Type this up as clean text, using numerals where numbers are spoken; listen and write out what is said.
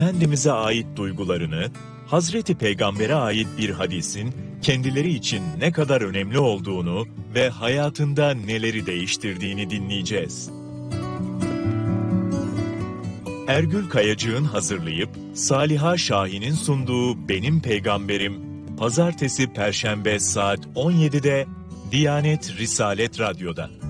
Efendimiz'e ait duygularını, Hazreti Peygamber'e ait bir hadisin kendileri için ne kadar önemli olduğunu ve hayatında neleri değiştirdiğini dinleyeceğiz. Ergül Kayacık'ın hazırlayıp Saliha Şahin'in sunduğu Benim Peygamberim, Pazartesi, Perşembe saat 17'de Diyanet Risalet Radyo'da.